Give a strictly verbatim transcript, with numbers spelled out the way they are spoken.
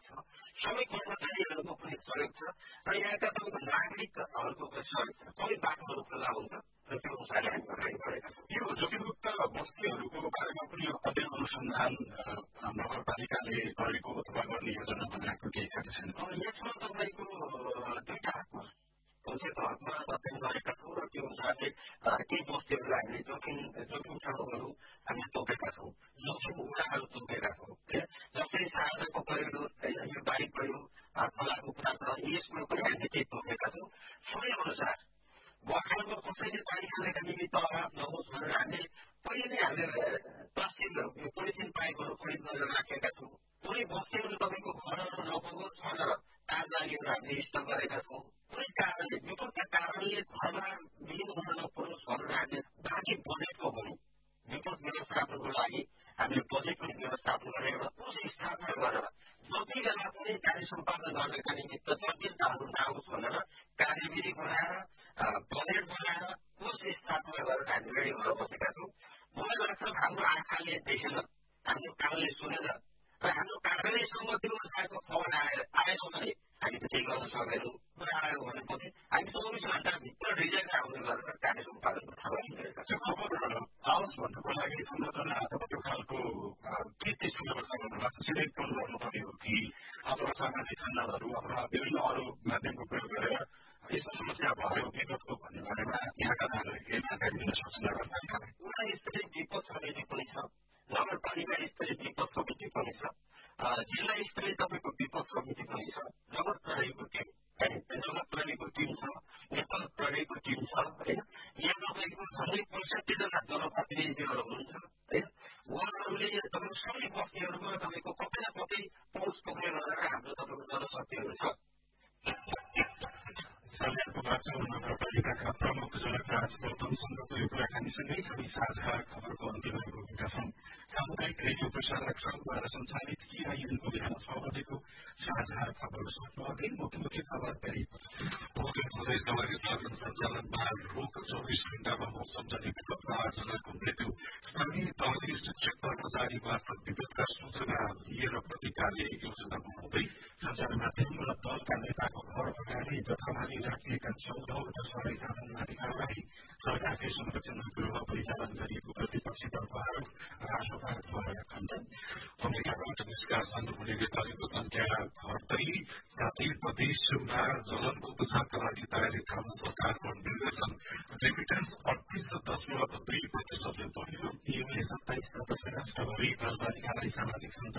सहयोग छ, सबै कर्मचारीहरूको पनि सहयोग छ र यहाँका तपाईँको नागरिकहरूको पनि सहयोग छ। सबै बाटोहरू खुल्ला हुन्छ र त्यो अनुसारले हामी अगाडि बढेका छौँ। यो जोखिममुक्त बस्तीहरूको बारेमा पनि अध्ययन अनुसन्धान नगरपालिकाले गरेको अथवा गर्ने योजना बनाएको केही छ कि छैन? यसमा तपाईँको दुईटा हकमा कसैको हकमा अध्ययन गरेका छौँ र त्यो अनुसारले केही बस्तीहरूलाई हामीले जोखिम जोखिम ठाउँहरू हामीले तोकेका छौँ, जोखिम वडाहरू तोकेका छौँ। जसरी सहायताको प्रयोग यो बाढी पहिरो खोलाको कुरा छ, यसमा पनि हामीले केही तोकेका छौँ। सोही अनुसार बर्खामा कसैले पानी खानेका निमित्त अभाव नहोस् भनेर हामीले पहिले नै हामीले प्लास्टिक पोलिथिन पाइपहरू खरिद गरेर राखेका छौँ। कुनै बस्तीहरू तपाईँको घरहरू नपुगोस् भनेर तार जालीहरू हामीले स्टक गरेका छौँ। कुनै कारणले विपदका कारणले घरमा बिजुली हुन नपरोस् भनेर हामीले बाँकी बजेटको पनि विपद व्यवस्थापनको लागि हामीले बजेट पनि व्यवस्थापन गरेर एउटा कोष स्थापना गरेर जति बेला पनि कार्य सम्पादन गर्नका निमित्त जटिलताहरू नआओस् भनेर कार्यविधि बनाएर बजेट बनाएर कोष स्थापना गरेर हामी रेडी भएर बसेका छौँ। मलाई लाग्छ हाम्रो आँखाले देखेन, हाम्रो कानले सुनेन र हाम्रो कार्यालयसँग त्यो अनुसारको खबर आएर आएन भने हामी त केही गर्न सक्दैनौँ। कुरा आयो भनेपछि हामी चौबिस घण्टाभित्र रिजल्ट आउने गरेर कार्य सम्पादनको थालनी गरेका छौँ। खबर आओस् भन्नुको लागि संरचना अथवा त्यो खालको के त्यस्तो व्यवस्था गर्नुभएको छ? सिधै फोन गर्नुपर्ने हो कि अथवा सामाजिक सञ्जालहरू अथवा विभिन्न अरू माध्यमको प्रयोग गरेर यस्तो समस्या भयो विगतको भन्ने बारेमा यहाँका नागरिकले जानकारी दिन सक्छन्? नगरपालिकालाई वडा स्तरीय विपद समिति पनि छ, नगरपालिका स्तरीय विपद समिति पनि छ, जिल्ला स्तरीय तपाईँको विपद समिति पनि छ, नगर प्रहरीको टिम नगर प्रहरीको टिम छ, नेपाल प्रहरीको टिम छ होइन। यहाँ तपाईँको झन्डै पैँसठी जना जनप्रतिनिधिहरू हुनुहुन्छ होइन। उहाँहरूले तपाईँको सबै बस्तीहरूमा तपाईँको कतै न कतै पहुँच पुग्ने गरेर हाम्रो तपाईँको जनशक्तिहरू छ। सल्यानको बाँचौँ नगरपालिकाका प्रमुख जनकराज गौतमसँगको यो कुराकानीसँगै हामी साझा खबरको अन्त्यमा पुगेका छौँ। सामुदायिक रेडियो प्रसारक सङ्घद्वारा सञ्चालित सीआईएनको बिहान छ बजेको साझा खबर सुन्नु अघि मुख्य मुख्य खबर फेरिएको छ। भोजन प्रदेशसभाको साधन सञ्चालनमा रोक, चौबिस घण्टामा मौसम जनित विपद जनाको मृत्यु, स्थानीय तहले शिक्षक कर्मचारी मार्फत विपदका सूचना दिएर प्रतिकारले योजना बनाउँदै सञ्चार माध्यम र दलका नेताको घर अगाडि जथाभावी राखिएका चौधवटा सवारी साधनमाथि कारवाही, सरकारकै संरक्षण गृह परिचालन गरिएको प्रतिपक्षी तर्फ आरोप, राष्ट्रवादद्वारा खण्डन। अमेरिकाबाट निष्कासन हुने नेपालीको संख्या घट्दै साथै प्रदेशमा जलनको उपचारका लागि तयारी थाल्न सरकारको निर्देशन। रेमिटेन्स अडतिस दशमलव दुई प्रतिशतले बढ्यो। एमले सत्ताइस सदस्य राष्ट्रभरि बालबालिकालाई सामाजिक